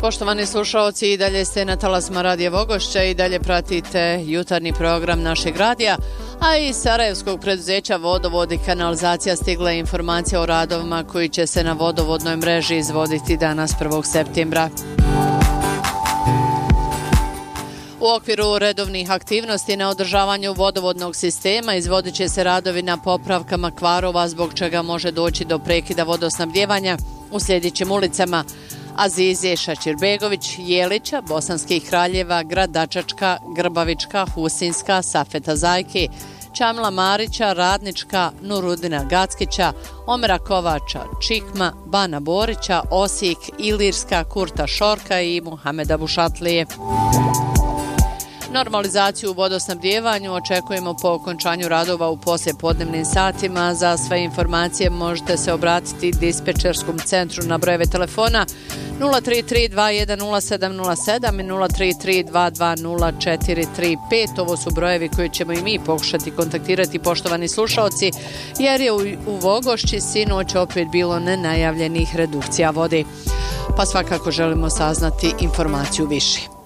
Poštovani slušalci, i dalje ste na talasima Radija Vogošća i dalje pratite jutarnji program našeg radija, a iz sarajevskog preduzeća Vodovod i kanalizacija stigla je informacija o radovima koji će se na vodovodnoj mreži izvoditi danas 1. septembra. U okviru redovnih aktivnosti na održavanju vodovodnog sistema izvodit će se radovi na popravkama kvarova, zbog čega može doći do prekida vodosnabdjevanja u sljedećim ulicama: Azizije Šačirbegović, Jelića, Bosanskih Kraljeva, Gradačačka, Grbavička, Husinska, Safeta Zajki, Čamla Marića, Radnička, Nurudina Gackića, Omera Kovača, Čikma, Bana Borića, Osijek, Ilirska, Kurta Šorka i Muhameda Bušatlije. Normalizaciju u vodosnabdjevanju očekujemo po okončanju radova u poslijepodnevnim satima. Za sve informacije možete se obratiti dispečerskom centru na brojeve telefona 033 210707 i 033 220435. Ovo su brojevi koje ćemo i mi pokušati kontaktirati, poštovani slušalci, jer je u Vogošći sinoć opet bilo nenajavljenih redukcija vode. Pa svakako želimo saznati informaciju više.